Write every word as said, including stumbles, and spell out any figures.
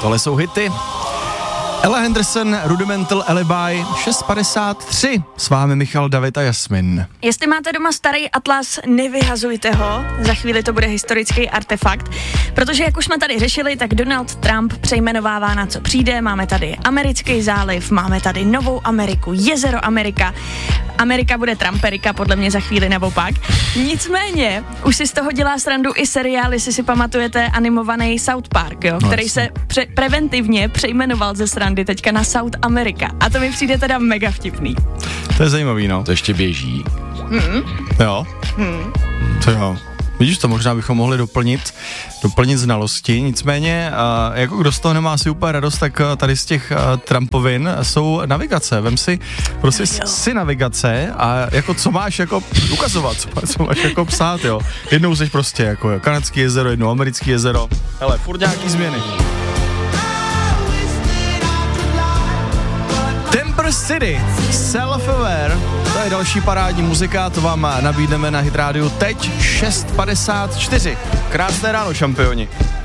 Tohle jsou hity. Ella Henderson, Rudimental Alibi, šest padesát tři. S vámi Michal, David a Jasmin. Jestli máte doma starý atlas, nevyhazujte ho. Za chvíli to bude historický artefakt. Protože jak už jsme tady řešili, tak Donald Trump přejmenovává na co přijde. Máme tady americký záliv, máme tady Novou Ameriku, jezero Amerika. Amerika bude Trumperika, podle mě za chvíli nebo pak. Nicméně, už si z toho dělá srandu i seriál, jestli si pamatujete animovaný South Park, jo, no, který se pře- preventivně přejmenoval ze srandy teďka na South America. A to mi přijde teda mega vtipný. To je zajímavý, no. To ještě běží. Mm. Jo. Mm. To jo. Vidíš, to možná bychom mohli doplnit, doplnit znalosti, nicméně, uh, jako kdo z toho nemá asi úplně radost, tak uh, tady z těch uh, Trumpovin jsou navigace. Vem si prostě no, si navigace a jako co máš jako ukazovat, co, co máš jako psát, jo. Jednou jsi prostě jako kanadský jezero, jednou americký jezero, hele, furt nějaký změny. Temper City, Self-Aware, to je další parádní muzika, to vám nabídneme na Hit rádiu teď šest padesát čtyři. Krásné ráno, šampioni.